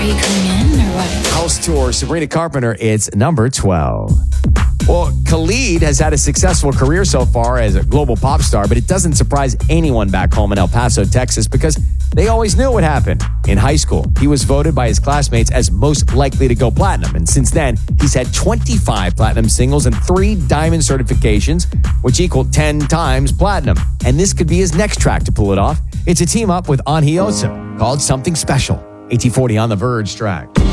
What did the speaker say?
Are you coming in or what? House Tour, Sabrina Carpenter, it's number 12. Well, Khalid has had a successful career so far as a global pop star, but it doesn't surprise anyone back home in El Paso, Texas, because they always knew what happened. In high school, he was voted by his classmates as most likely to go platinum, and since then, he's had 25 platinum singles and 3 diamond certifications, which equal 10 times platinum. And this could be his next track to pull it off. It's a team up with Anhioso called Something Special. 1840 on The Verge track.